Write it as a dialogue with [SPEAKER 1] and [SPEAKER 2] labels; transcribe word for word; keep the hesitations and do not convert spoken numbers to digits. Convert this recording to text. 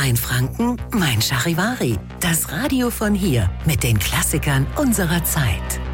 [SPEAKER 1] Mainfranken, mein Charivari. Das Radio von hier mit den Klassikern unserer Zeit.